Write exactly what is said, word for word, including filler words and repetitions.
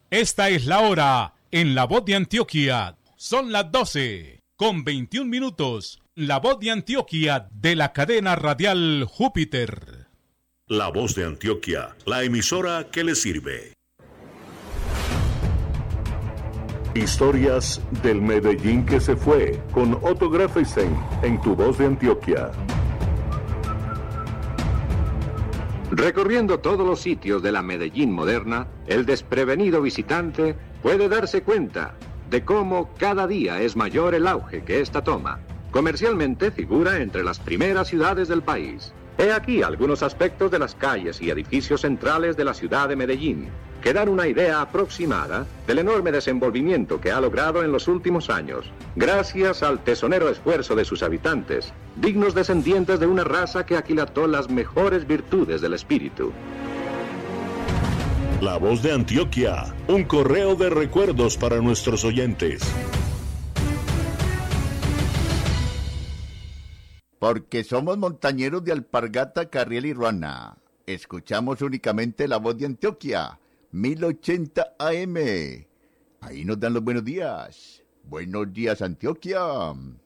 Esta es la hora en La Voz de Antioquia. Son las doce con veintiún minutos. La Voz de Antioquia de la cadena radial Júpiter. La Voz de Antioquia, la emisora que le sirve. Historias del Medellín que se fue, con Otto Grafeisen en Tu Voz de Antioquia. Recorriendo todos los sitios de la Medellín moderna, el desprevenido visitante puede darse cuenta de cómo cada día es mayor el auge que ésta toma. Comercialmente figura entre las primeras ciudades del país. He aquí algunos aspectos de las calles y edificios centrales de la ciudad de Medellín, que dan una idea aproximada del enorme desenvolvimiento que ha logrado en los últimos años, gracias al tesonero esfuerzo de sus habitantes, dignos descendientes de una raza que aquilató las mejores virtudes del espíritu. La Voz de Antioquia, un correo de recuerdos para nuestros oyentes. Porque somos montañeros de Alpargata, Carriel y Ruana. Escuchamos únicamente La Voz de Antioquia, mil ochenta A M. Ahí nos dan los buenos días. Buenos días, Antioquia.